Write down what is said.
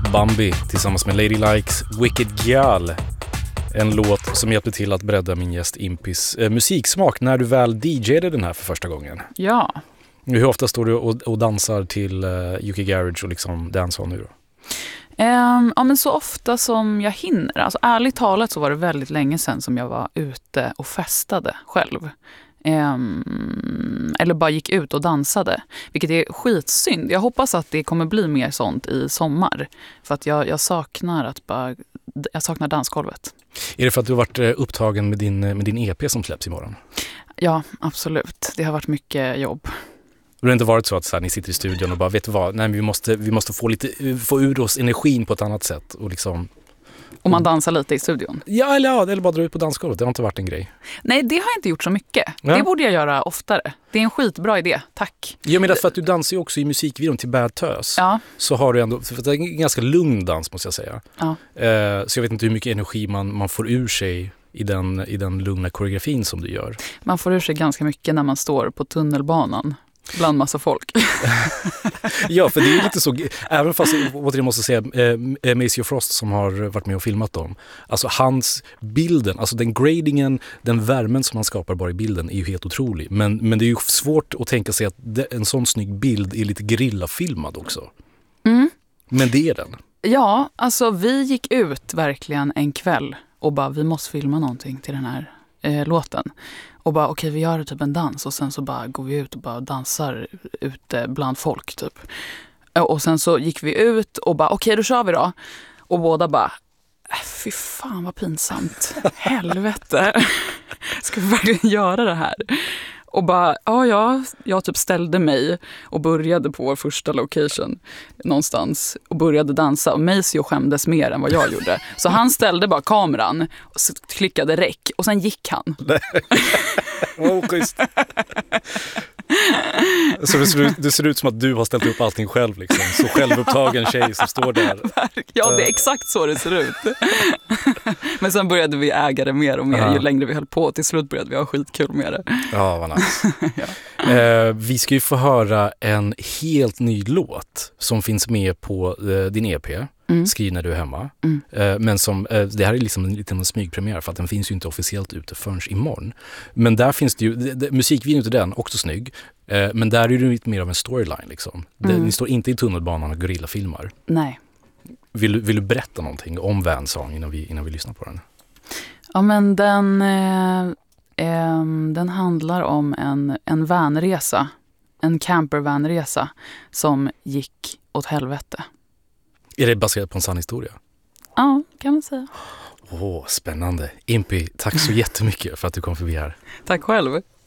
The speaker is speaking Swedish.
Bambi tillsammans med Lady Likes Wicked Girl. En låt som hjälpte till att bredda min gäst Impis musiksmak när du väl DJade den här för första gången. Ja. Hur ofta står du och dansar till UK Garage och liksom dancehall nu då? Ja, men så ofta som jag hinner. Alltså ärligt talat så var det väldigt länge sedan som jag var ute och festade själv. Eller bara gick ut och dansade. Vilket är skitsynd. Jag hoppas att det kommer bli mer sånt i sommar. För att jag saknar jag saknar dansgolvet. Är det för att du har varit upptagen med din EP som släpps imorgon? Ja, absolut. Det har varit mycket jobb. Det har inte varit så att så här, ni sitter i studion och bara, vet du vad, nej, vi måste få ur oss energin på ett annat sätt och liksom... Och man dansar lite i studion? Ja, eller bara dra ut på dansgolvet. Det har inte varit en grej. Nej, det har jag inte gjort så mycket. Ja. Det borde jag göra oftare. Det är en skitbra idé, tack. Jag menar för att du dansar ju också i musikvideon till Bad Tös. Ja. Så har du ändå, för det är en ganska lugn dans måste jag säga. Ja. Så jag vet inte hur mycket energi man får ur sig i den lugna koreografin som du gör. Man får ur sig ganska mycket när man står på tunnelbanan. Bland massa folk. Ja, för det är ju lite så, även fast jag måste säga Maceo Frost som har varit med och filmat dem. Alltså hans bilden, alltså den gradingen, den värmen som han skapar bara i bilden är ju helt otrolig. Men det är ju svårt att tänka sig att en sån snygg bild är lite gerillafilmad också. Mm. Men det är den. Ja, alltså vi gick ut verkligen en kväll och bara vi måste filma någonting till den här låten. Och bara okej, vi gör typ en dans och sen så bara går vi ut och bara dansar ute bland folk typ. Och sen så gick vi ut och bara okej, då kör vi då. Och båda bara fy fan vad pinsamt. Helvete. Ska vi verkligen göra det här? Och bara, jag typ ställde mig och började på vår första location någonstans och började dansa. Och Maceo skämdes mer än vad jag gjorde. Så han ställde bara kameran och klickade räck och sen gick han. Schysst. Så det ser ut som att du har ställt upp allting själv liksom. Så självupptagen tjej som står där. Ja, det är exakt så det ser ut. Men sen började vi äga det mer och mer. Ju längre vi höll på, till slut började vi ha skitkul med det. Ja, vad nice. Ja. Vi ska ju få höra en helt ny låt som finns med på din EP. Skriv när du är hemma. Men som, det här är liksom en liten smygpremiär för att den finns ju inte officiellt ute förrän imorgon. Men där finns det ju, musikvideon till den, också snygg. Men där är det lite mer av en storyline liksom. Ni står inte i tunnelbanan och gorillafilmar. Nej. Vill du berätta någonting om Vansong innan vi lyssnar på den? Ja, men den handlar om en vanresa. En campervanresa som gick åt helvete. Är det baserat på en sann historia? Ja, kan man säga. Spännande. Impi, tack så jättemycket för att du kom förbi här. Tack själv.